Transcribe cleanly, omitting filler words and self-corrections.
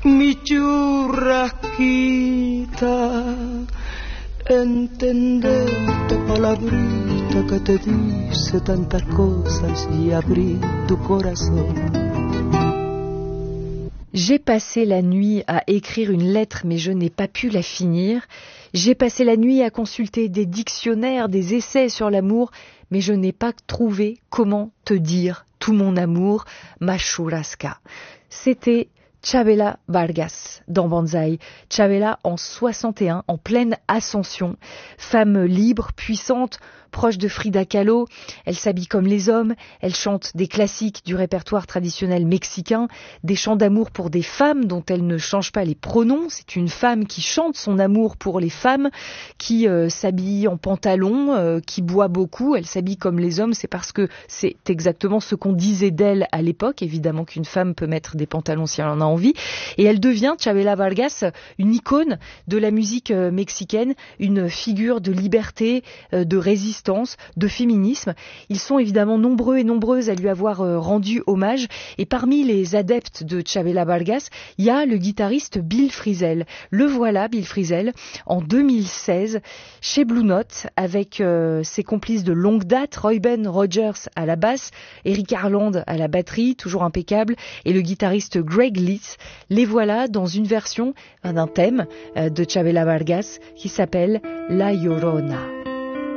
mi churrasquita, entenderte palabrita que te dice tantas cosas y abrir tu corazón. J'ai passé la nuit à écrire une lettre, mais je n'ai pas pu la finir. J'ai passé la nuit à consulter des dictionnaires, des essais sur l'amour, mais je n'ai pas trouvé comment te dire tout mon amour, ma churrasca. C'était Chavela Vargas dans Banzai. Chavela en 61, en pleine ascension. Femme libre, puissante, proche de Frida Kahlo. Elle s'habille comme les hommes. Elle chante des classiques du répertoire traditionnel mexicain, des chants d'amour pour des femmes dont elle ne change pas les pronoms. C'est une femme qui chante son amour pour les femmes, qui s'habille en pantalon, qui boit beaucoup. Elle s'habille comme les hommes. C'est parce que c'est exactement ce qu'on disait d'elle à l'époque. Évidemment qu'une femme peut mettre des pantalons si elle en a envie. Et elle devient, Chavela Vargas, une icône de la musique mexicaine, une figure de liberté, de résistance, de féminisme. Ils sont évidemment nombreux et nombreuses à lui avoir rendu hommage. Et parmi les adeptes de Chavela Vargas, il y a le guitariste Bill Frisell. Le voilà, Bill Frisell, en 2016, chez Blue Note, avec ses complices de longue date, Reuben Rogers à la basse, Eric Harland à la batterie, toujours impeccable, et le guitariste Greg Leith. Les voilà dans une version d'un thème de Chavela Vargas qui s'appelle La Llorona.